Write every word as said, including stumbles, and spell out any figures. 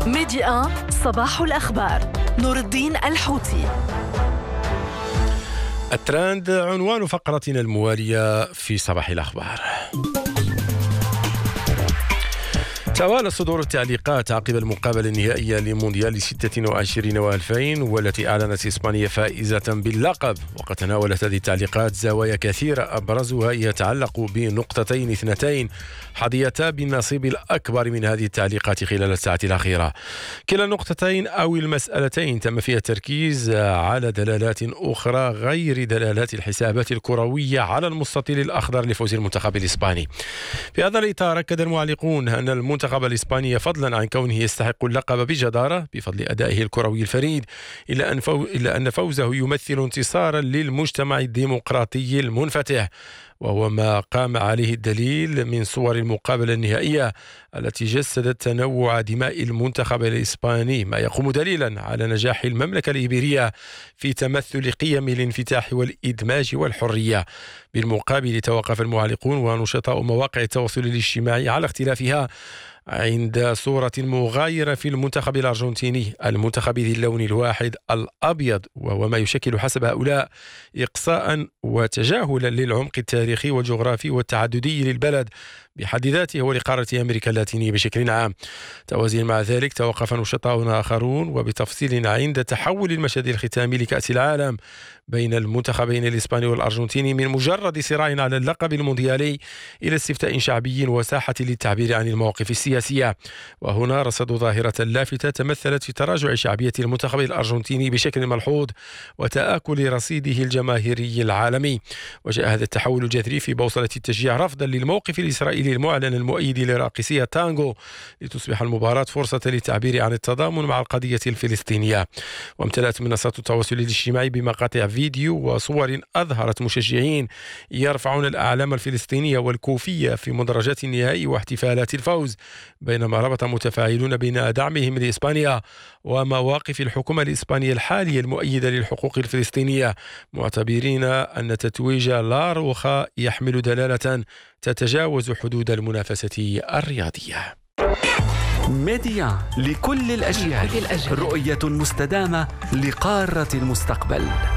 ميديا صباح الأخبار. نور الدين الحوتي. الترند عنوان فقرتنا الموالية في صباح الأخبار. توالى صدور التعليقات عقب المقابلة النهائية لمونديال ستة وعشرين وألفين، والتي أعلنت إسبانيا فائزة باللقب. وقد تناولت هذه التعليقات زوايا كثيرة، أبرزها يتعلق بنقطتين اثنتين حظيتا بالنصيب الأكبر من هذه التعليقات خلال الساعة الأخيرة. كلا النقطتين أو المسألتين تم فيها التركيز على دلالات أخرى غير دلالات الحسابات الكروية على المستطيل الأخضر لفوز المنتخب الإسباني. في هذا الإطار أكد المعلقون أن المنتخب المنتخب الإسباني فضلا عن كونه يستحق اللقب بجدارة بفضل أدائه الكروي الفريد، إلا أن, فو... إلا أن فوزه يمثل انتصارا للمجتمع الديمقراطي المنفتح، وهو ما قام عليه الدليل من صور المقابلة النهائية التي جسدت تنوع دماء المنتخب الإسباني، ما يقوم دليلا على نجاح المملكة الإيبيرية في تمثل قيم الانفتاح والإدماج والحرية. بالمقابل توقف المعلقون ونشطاء مواقع التواصل الاجتماعي على اختلافها عند صورة مغايرة في المنتخب الأرجنتيني، المنتخب ذي اللون الواحد الأبيض، وهو ما يشكل حسب هؤلاء إقصاء وتجاهلا للعمق التاريخي والجغرافي والتعددي للبلد بحد ذاته ولقارة أمريكا اللاتينية بشكل عام. توازيا مع ذلك توقف نشطاء آخرون وبتفصيل عند تحول المشهد الختامي لكأس العالم بين المنتخبين الإسباني والأرجنتيني من مجرد صراع على اللقب المونديالي إلى استفتاء شعبي وساحة للتعبير عن المواقف السياسية. وهنا رصد ظاهرة لافتة تمثلت في تراجع شعبية المنتخب الأرجنتيني بشكل ملحوظ وتآكل رصيده الجماهيري العالمي. وجاء هذا التحول الجذري في بوصلة التشجيع رفضا للموقف الإسرائيلي المعلن المؤيد لراقصية تانغو لتصبح المباراة فرصة للتعبير عن التضامن مع القضية الفلسطينية. وامتلأت منصات التواصل الاجتماعي بمقاطع فيديو وصور أظهرت مشجعين يرفعون الأعلام الفلسطينية والكوفية في مدرجات النهائي واحتفالات الفوز، بينما ربط متفاعلون بين دعمهم لإسبانيا ومواقف الحكومة الإسبانية الحالية المؤيدة للحقوق الفلسطينية، معتبرين أن تتويج لاروخا يحمل دلالة تتجاوز حدود المنافسة الرياضية. ميديا لكل الأجيال، رؤية مستدامة لقارة المستقبل.